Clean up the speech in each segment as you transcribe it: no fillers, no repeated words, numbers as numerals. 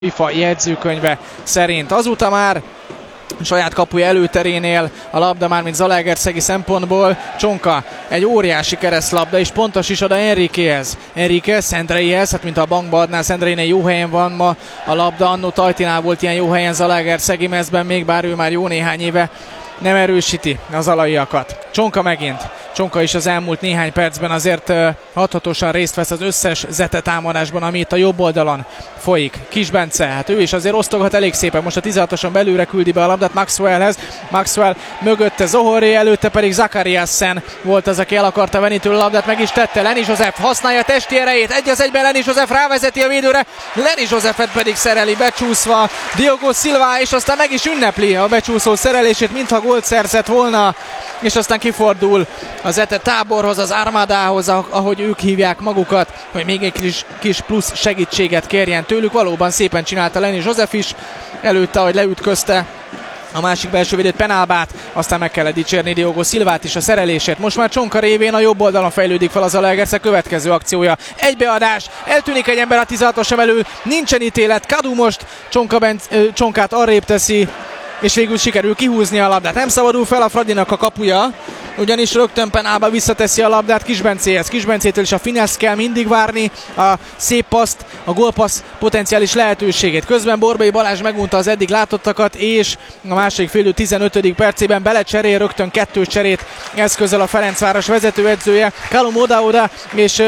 FIFA jegyzőkönyve szerint. Azóta már saját kapuja előterénél a labda már mint zalaegerszegi szempontból. Csonka egy óriási keresztlabda, és pontos is oda Enriquéhez. Enrique Szendreihez, hát mint a bankba adná, Szendreinél jó helyen van ma a labda. Annó Tajtinál volt ilyen jó helyen zalaegerszegi mezben, még bár ő már jó néhány éve nem erősíti az alaiakat. Csonka megint. Csonka is az elmúlt néhány percben azért hathatósan részt vesz az összes Zete támadásban, ami itt a jobb oldalon folyik. Kis Bence, hát ő is azért osztogat elég szépen. Most a 16-oson belőle küldi be a labdát Maxwellhez. Maxwell mögötte Zohoré, előtte pedig Zakariassen volt az, aki el akarta venni tőle a labdát, meg is tette. Lenny Joseph használja testi erejét. 1-1-ben Lenny Joseph rávezeti a védőre. Lenny Josephet pedig szereli becsúszva Diogo Silva, és aztán meg is ünnepli a becsúszó szerelését, mintha gólt szerzett volna, és aztán kifordul az Zete táborhoz, az Armadához, ahogy ők hívják magukat, hogy még egy kis plusz segítséget kérjen tőlük. Valóban szépen csinálta Lenny Joseph is, előtte, ahogy leütközte a másik belső védőt, Penalbát, aztán meg kellett dicsérni Diogo Silvát is a szerelését. Most már Csonka révén a jobb oldalon fejlődik fel az Zalaegerszeg következő akciója. Egybeadás, eltűnik egy ember a 16-os elől, nincsen ítélet, Kadu most Csonkát arrébb teszi, és végül sikerül kihúzni a labdát. Nem szabadul fel a Fradinak a kapuja, ugyanis rögtön Penalba visszateszi a labdát Kis Bencéhez. Kis Bencétől is a finesz kell mindig várni, a szép paszt, a gólpassz potenciális lehetőségét. Közben Borbély Balázs megunta az eddig látottakat, és a második félidő 15. percében belecserél, rögtön kettős cserét eszközöl a Ferencváros vezetőedzője. Kalum Oda és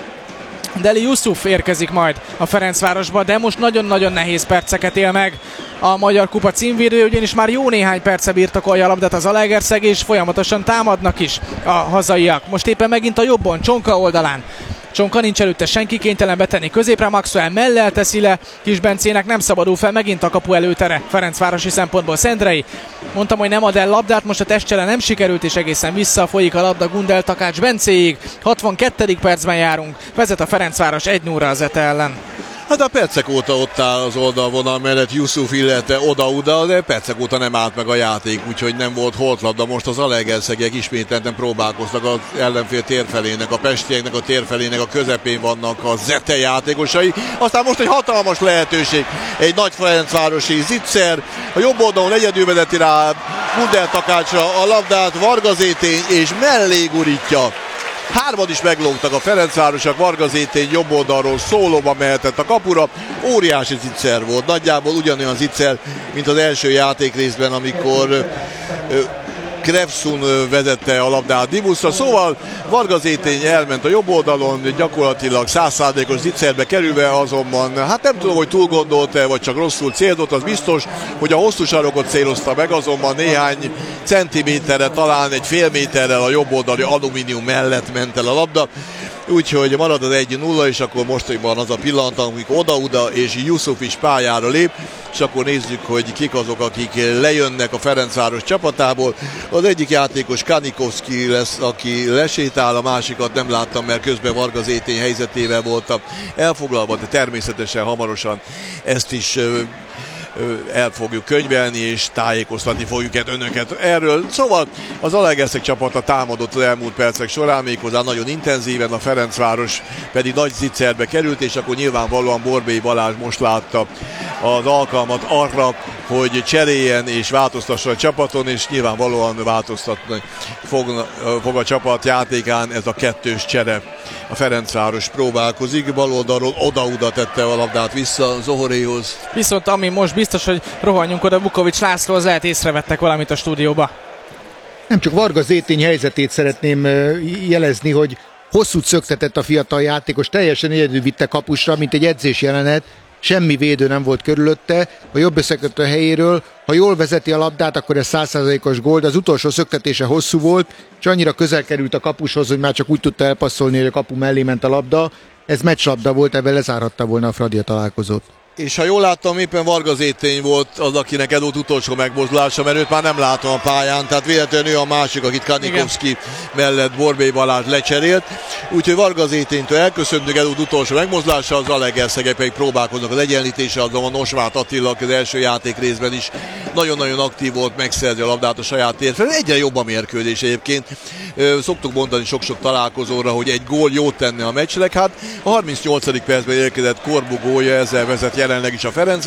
Deli Yusuf érkezik majd a Ferencvárosba, de most nagyon-nagyon nehéz perceket él meg a Magyar Kupa címvédője, ugyanis már jó néhány perce birtokolja a labdát az Zalaegerszeg, és folyamatosan támadnak is a hazaiak. Most éppen megint a jobbon, Csonka oldalán. Csonka nincs előtte senki, kénytelen betenni középre, Maxwell mellel teszi le Kis Bencének, nem szabadul fel, megint a kapu előtere Ferencvárosi szempontból. Szendrei, mondtam, hogy nem ad el labdát, most a testcsele nem sikerült, és egészen visszafolyik a labda Gundel Takács Bencéig. 62. percben járunk, vezet a Ferencváros 1-0 az Zete ellen. Hát a percek óta ott áll az oldalvonal mellett Yusuf, illetve oda-oda, de percek óta nem állt meg a játék, úgyhogy nem volt holtlabda. Most az zalaegerszegiek ismételten próbálkoztak az ellenfél térfelének, a pestieknek a térfelének a közepén vannak a Zete játékosai. Aztán most egy hatalmas lehetőség, egy nagy ferencvárosi Zicser, a jobb oldalon egyedül vezeti rá Gundel Takácsra a labdát, Varga Zétény, és mellé gurítja. Hárman is meglógtak a ferencvárosok, Varga Zétény jobb oldalról szólóba mehetett a kapura. Óriási zicser volt, nagyjából ugyanolyan zicser, mint az első játékrészben, amikor Krefsun vezette a labdát Dibuszra, szóval Varga Zétény elment a jobb oldalon, gyakorlatilag 100%-os zicserbe kerülve, azonban hát nem tudom, hogy túl gondolta, vagy csak rosszul célozott, az biztos, hogy a hosszú sarokot célozta meg, azonban néhány centiméterre, talán egy fél méterrel a jobb oldali alumínium mellett ment el a labda. Úgyhogy marad az 1-0, és akkor mostában az a pillanat, amikor oda-oda és Yusuf is pályára lép, és akkor nézzük, hogy kik azok, akik lejönnek a Ferencváros csapatából. Az egyik játékos Kanikovski lesz, aki lesétál, a másikat nem láttam, mert közben Varga Zétény helyzetével voltam elfoglalva, de természetesen hamarosan ezt is el fogjuk könyvelni, és tájékoztatni fogjuk önöket erről. Szóval az Zalaegerszeg csapata támadott az elmúlt percek során, méghozzá nagyon intenzíven, a Ferencváros pedig nagy zicserbe került, és akkor nyilvánvalóan Borbély Balázs most látta az alkalmat arra, hogy cseréljen és változtassa a csapaton, és nyilvánvalóan változtatni fog a csapat játékán ez a kettős csere. A Ferencváros próbálkozik, bal oldalról oda-oda tette a labdát vissza Zohoréhoz. Viszont ami most biztos, hogy rohanjunk oda Vukovics Lászlóhoz, lehet észrevettek valamit a stúdióba. Nem csak Varga Zétény helyzetét szeretném jelezni, hogy hosszút szöktetett a fiatal játékos, teljesen egyedül vitte kapusra, mint egy edzés jelenet. Semmi védő nem volt körülötte, a jobb összekötő helyéről, ha jól vezeti a labdát, akkor ez 100%-os gól, de az utolsó szöktetése hosszú volt, és annyira közel került a kapushoz, hogy már csak úgy tudta elpasszolni, hogy a kapu mellé ment a labda. Ez meccslabda volt, ebben lezárhatta volna a Fradi a találkozót. És ha jól láttam, éppen Varga Zétény volt az, akinek edott utolsó megmozdulása, mert őt már nem látom a pályán, tehát véletlenül ő a másik, akit Kanikovski mellett Borbély Balázs lecserélt. Úgyhogy Varga Zéténytől elköszöntünk, edott utolsó megmozdulása, az Zalaegerszegek pedig próbálkoznak az egyenlítése, azonban Osváth Attila az első játék részben is nagyon-nagyon aktív volt, megszerzi a labdát a saját térfelén. Egyre jobb a mérkőzés egyébként. Szoktuk mondani sok-sok találkozóra, hogy egy gól jót tenne a meccsnek. Hát a 38. percben érkezett Korbu gólja, ezzel vezet jelenleg is a Ferenc